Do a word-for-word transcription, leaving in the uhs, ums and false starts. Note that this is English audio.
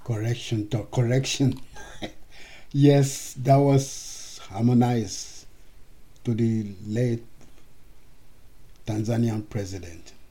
Correction to correction. Yes, that was harmonized to the late Tanzanian president.